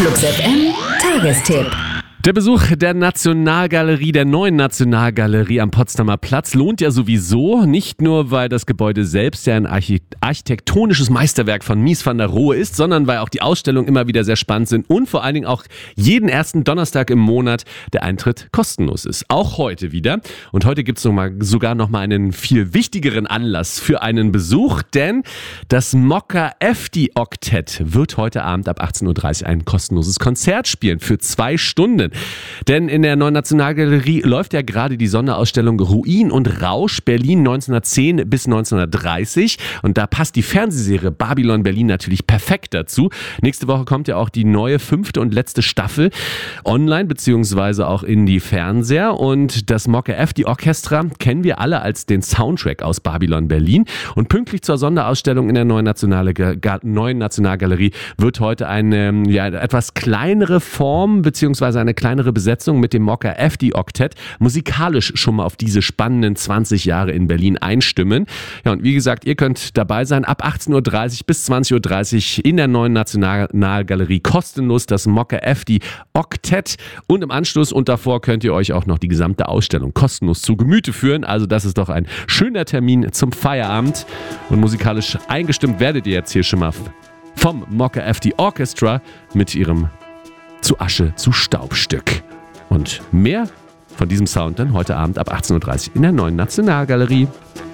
Flux FM Tagestipp. Der Besuch der Nationalgalerie, der neuen Nationalgalerie am Potsdamer Platz lohnt ja sowieso, nicht nur, weil das Gebäude selbst ja ein architektonisches Meisterwerk von Mies van der Rohe ist, sondern weil auch die Ausstellungen immer wieder sehr spannend sind und vor allen Dingen auch jeden ersten Donnerstag im Monat der Eintritt kostenlos ist. Auch heute wieder. Und heute gibt es sogar noch mal einen viel wichtigeren Anlass für einen Besuch, denn das Mokka Efti Oktett wird heute Abend ab 18.30 Uhr ein kostenloses Konzert spielen für 2 Stunden. Denn in der neuen Nationalgalerie läuft ja gerade die Sonderausstellung Ruin und Rausch Berlin 1910 bis 1930 und da passt die Fernsehserie Babylon Berlin natürlich perfekt dazu. Nächste Woche kommt ja auch die neue 5. und letzte Staffel online beziehungsweise auch in die Fernseher und das Mokka Efti Orchestra kennen wir alle als den Soundtrack aus Babylon Berlin und pünktlich zur Sonderausstellung in der neuen Nationalgalerie wird heute eine etwas kleinere Form beziehungsweise eine kleinere Besetzung mit dem Mokka Efti Oktett musikalisch schon mal auf diese spannenden 20 Jahre in Berlin einstimmen. Ja, und wie gesagt, ihr könnt dabei sein ab 18.30 Uhr bis 20.30 Uhr in der neuen Nationalgalerie kostenlos das Mokka Efti Oktett und im Anschluss und davor könnt ihr euch auch noch die gesamte Ausstellung kostenlos zu Gemüte führen. Also das ist doch ein schöner Termin zum Feierabend und musikalisch eingestimmt werdet ihr jetzt hier schon mal vom Mokka Efti Orchestra mit ihrem Zu Asche zu Staubstück. Und mehr von diesem Sound dann heute Abend ab 18.30 Uhr in der neuen Nationalgalerie.